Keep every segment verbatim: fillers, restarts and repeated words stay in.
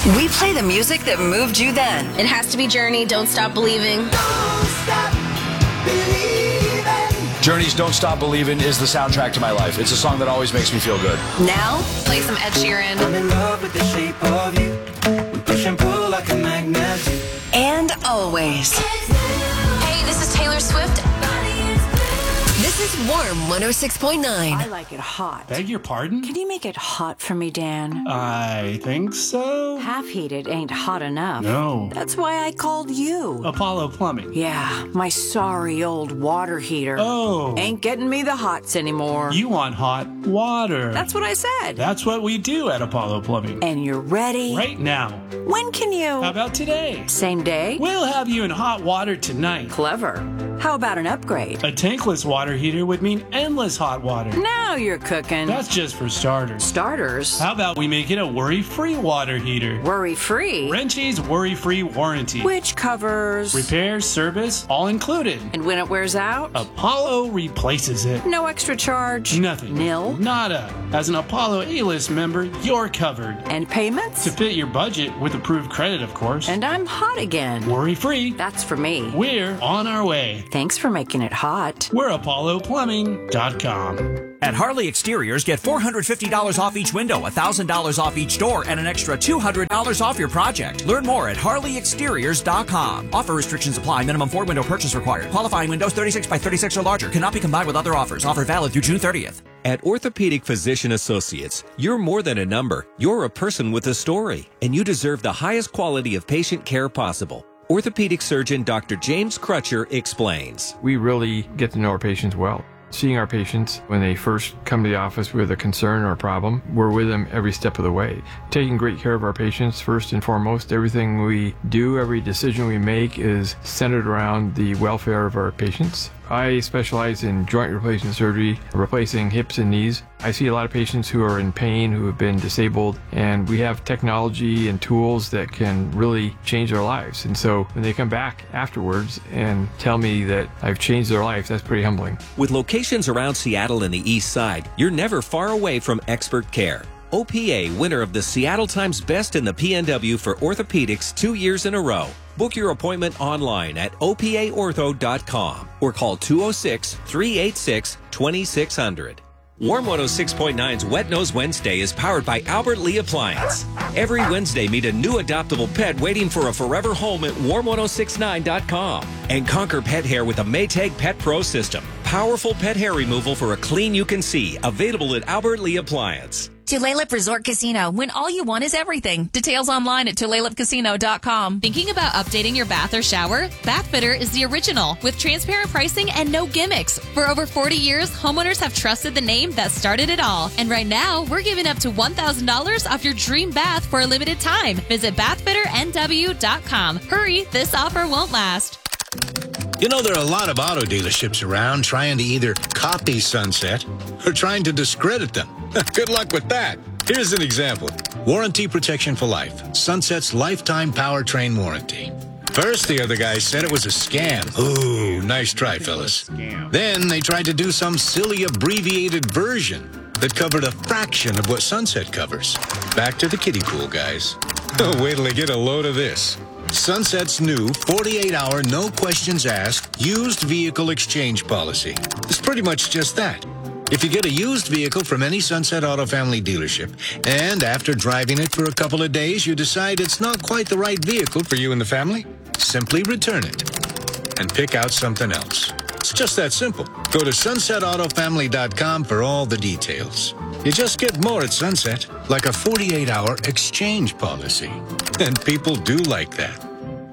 We play the music that moved you then. It has to be Journey, Don't Stop Believing. Don't stop believing. Journey's Don't Stop Believing is the soundtrack to my life. It's a song that always makes me feel good. Now, Play some Ed Sheeran. I'm in love with the shape of you. We push and pull like a magnet. and always. Hey, this is Taylor Swift. This is Warm one oh six point nine. I like it hot. Beg your pardon? Can you make it hot for me, Dan? I think so. Half heated ain't hot enough. No. That's why I called you. Apollo Plumbing. Yeah, my sorry old water heater. Oh. Ain't getting me the hots anymore. You want hot water. That's what I said. That's what we do at Apollo Plumbing. And you're ready? Right now. When can you? How about today? Same day? We'll have you in hot water tonight. Clever. How about an upgrade? A tankless water heater would mean endless hot water. Now you're cooking. That's just for starters. Starters? How about we make it a worry-free water heater? Worry-free? Wrenchie's worry-free warranty. Which covers? Repairs, service, all included. And when it wears out? Apollo replaces it. No extra charge? Nothing. Nil? Nada. As an Apollo A-list member, you're covered. And payments? To fit your budget with approved credit, of course. And I'm hot again. Worry-free. That's for me. We're on our way. Thanks for making it hot. We're Apollo Plumbing dot com. At Harley Exteriors, get four hundred fifty dollars off each window, one thousand dollars off each door, and an extra two hundred dollars off your project. Learn more at Harley Exteriors dot com. Offer restrictions apply. Minimum four window purchase required. Qualifying windows thirty-six by thirty-six or larger. Cannot be combined with other offers. Offer valid through June thirtieth. At Orthopedic Physician Associates, you're more than a number. You're a person with a story, and you deserve the highest quality of patient care possible. Orthopedic surgeon Doctor James Crutcher explains. We really get to know our patients well. Seeing our patients when they first come to the office with a concern or a problem, we're with them every step of the way. Taking great care of our patients first and foremost. Everything we do, every decision we make is centered around the welfare of our patients. I specialize in joint replacement surgery, replacing hips and knees. I see a lot of patients who are in pain, who have been disabled, and we have technology and tools that can really change their lives. And so when they come back afterwards and tell me that I've changed their life, that's pretty humbling. With locations around Seattle and the East Side, you're never far away from expert care. O P A, winner of the Seattle Times Best in the P N W for orthopedics two years in a row. Book your appointment online at O P A ortho dot com or call two oh six, three eight six, two six zero zero. Warm one oh six point nine's Wet Nose Wednesday is powered by Albert Lee Appliance. Every Wednesday, meet a new adoptable pet waiting for a forever home at warm ten sixty-nine dot com. And conquer pet hair with a Maytag Pet Pro system. Powerful pet hair removal for a clean you can see. Available at Albert Lee Appliance. Tulalip Resort Casino, when all you want is everything. Details online at tulalip casino dot com. Thinking about updating your bath or shower? Bathfitter is the original, with transparent pricing and no gimmicks. For over forty years, homeowners have trusted the name that started it all. And right now, we're giving up to one thousand dollars off your dream bath for a limited time. Visit bathfitter n w dot com. Hurry, this offer won't last. You know, there are a lot of auto dealerships around trying to either copy Sunset or trying to discredit them. Good luck with that. Here's an example. Warranty protection for life. Sunset's lifetime powertrain warranty. First, the other guy said it was a scam. Ooh, nice try, fellas. Then they tried to do some silly abbreviated version that covered a fraction of what Sunset covers. Back to the kiddie pool, guys. Oh, wait till they get a load of this. Sunset's new forty-eight hour, no questions asked, used vehicle exchange policy. It's pretty much just that. If you get a used vehicle from any Sunset Auto Family dealership, and after driving it for a couple of days, you decide it's not quite the right vehicle for you and the family, simply return it and pick out something else. It's just that simple. Go to sunset auto family dot com for all the details. You just get more at Sunset, like a forty-eight hour exchange policy. And people do like that.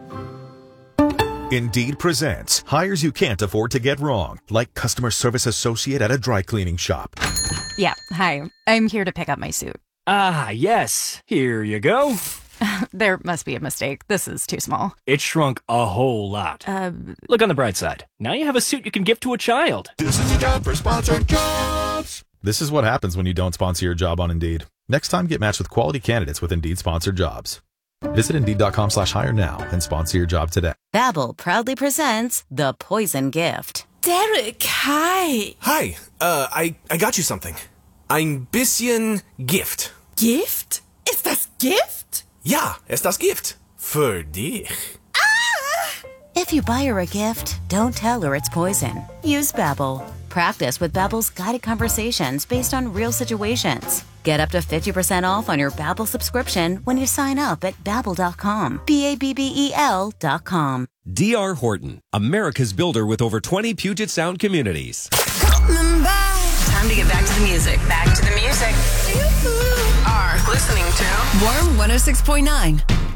Indeed presents hires you can't afford to get wrong, like customer service associate at a dry cleaning shop. Yeah, hi. I'm here to pick up my suit. Ah, yes. Here you go. There must be a mistake. This is too small. It shrunk a whole lot. Uh, Look on the bright side. Now you have a suit you can give to a child. This is a job for sponsored jobs. This is what happens when you don't sponsor your job on Indeed. Next time, get matched with quality candidates with Indeed sponsored jobs. Visit Indeed.com slash hire now and sponsor your job today. Babbel proudly presents The Poison Gift. Derek, hi. Hi, uh, I, I got you something. Ein bisschen Gift. Gift? Ist das Gift? Ja, es das Gift. Für dich. If you buy her a gift, don't tell her it's poison. Use Babbel. Practice with Babbel's guided conversations based on real situations. Get up to fifty percent off on your Babbel subscription when you sign up at babbel dot com. B A B B E L dot com. D R Horton, America's builder with over twenty Puget Sound communities. Time to get back to the music. Back to the music. You are listening to Warm one oh six point nine.